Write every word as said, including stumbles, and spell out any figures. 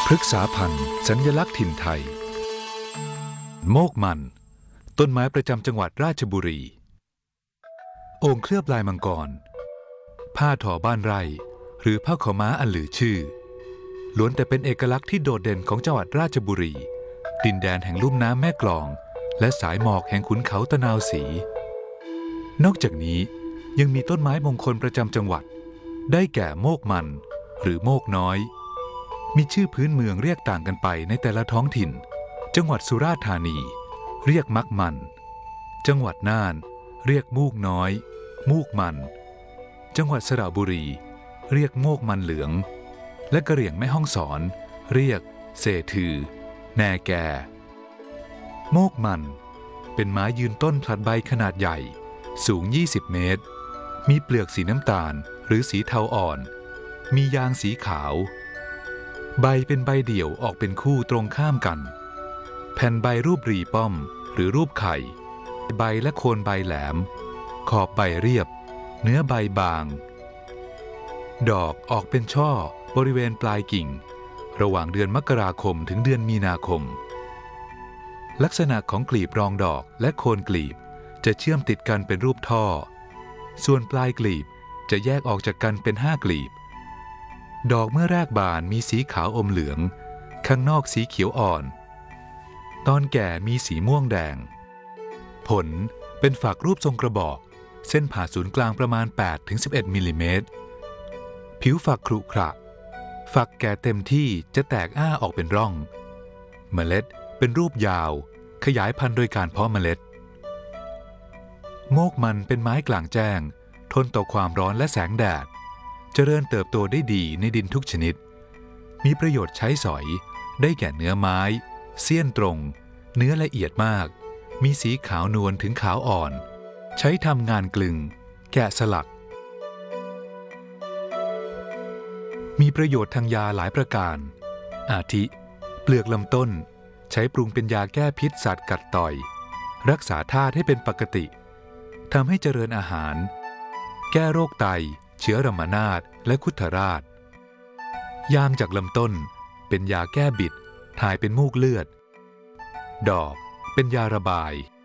พฤกษาพันธุ์สัญลักษณ์ถิ่นไทยโมกมันต้นไม้ประจำจังหวัดราชบุรีโอ่งเคลือบลายมังกรผ้าทอบ้านไร่หรือผ้าขาวม้าอันหลือชื่อล้วนแต่เป็นเอกลักษณ์ที่โดดเด่นของจังหวัดราชบุรีดินแดนแห่งลุ่มน้ำแม่กลองและสายหมอกแห่งขุนเขาตะนาวศรีนอกจากนี้ยังมีต้นไม้มงคลประจำจังหวัดได้แก่โมกมันหรือโมกน้อยมีชื่อพื้นเมืองเรียกต่างกันไปในแต่ละท้องถิ่นจังหวัดสุราษฎร์ธานีเรียกมักมันจังหวัดน่านเรียกมูกน้อยมูกมันจังหวัดสระบุรีเรียกโมกมันเหลืองและกะเหรี่ยงแม่ฮ่องสอนเรียกเสถือแนแกโมกมันเป็นไม้ยืนต้นผลัดใบขนาดใหญ่สูงยี่สิบเมตรมีเปลือกสีน้ำตาลหรือสีเทาอ่อนมียางสีขาวใบเป็นใบเดี่ยวออกเป็นคู่ตรงข้ามกันแผ่นใบรูปรีป้อมหรือรูปไข่ใบและโคนใบแหลมขอบใบเรียบเนื้อใบบางดอกออกเป็นช่อบริเวณปลายกิ่งระหว่างเดือนมกราคมถึงเดือนมีนาคมลักษณะของกลีบรองดอกและโคนกลีบจะเชื่อมติดกันเป็นรูปท่อส่วนปลายกลีบจะแยกออกจากกันเป็นห้ากลีบดอกเมื่อแรกบานมีสีขาวอมเหลืองข้างนอกสีเขียวอ่อนตอนแก่มีสีม่วงแดงผลเป็นฝักรูปทรงกระบอกเส้นผ่าศูนย์กลางประมาณ แปดถึงสิบเอ็ด มิลลิเมตรผิวฝักขรุขระฝักแก่เต็มที่จะแตกอ้าออกเป็นร่องเมล็ดเป็นรูปยาวขยายพันธุ์โดยการเพาะเมล็ดโมกมันเป็นไม้กลางแจ้งทนต่อความร้อนและแสงแดดเจริญเติบโตได้ดีในดินทุกชนิดมีประโยชน์ใช้สอยได้แก่เนื้อไม้เสี้ยนตรงเนื้อละเอียดมากมีสีขาวนวลถึงขาวอ่อนใช้ทำงานกลึงแกะสลักมีประโยชน์ทางยาหลายประการอาทิเปลือกลำต้นใช้ปรุงเป็นยาแก้พิษสัตว์กัดต่อยรักษาธาตุให้เป็นปกติทำให้เจริญอาหารแก้โรคไตเชื้อรมานาถและคุถราชยางจากลำต้นเป็นยาแก้บิดถ่ายเป็นมูกเลือดดอกเป็นยาระบาย